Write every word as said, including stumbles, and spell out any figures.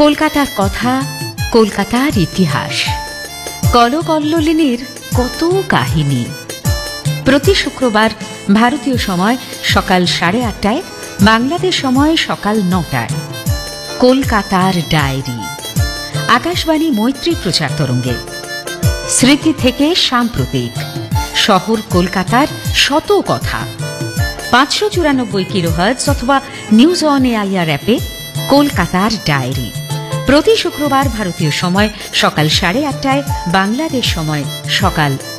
কলকাতার কথা, কলকাতার ইতিহাস, কলকল্লোলিনীর কত কাহিনী। প্রতি শুক্রবার ভারতীয় সময় সকাল সাড়ে আটটায়, বাংলাদেশ সময় সকাল নটায় কলকাতার ডায়েরি, আকাশবাণী মৈত্রী প্রচার তরঙ্গে। স্মৃতি থেকে সাম্প্রতিক, শহর কলকাতার শত কথা। পাঁচশো চুরানব্বই কিলোহার্টজ অথবা নিউজ অন এআইআর অ্যাপে কলকাতার ডায়েরি। প্রতি শুক্রবার ভারতীয় সময় সকাল সাড়ে আটটায়, বাংলাদেশ সময় সকাল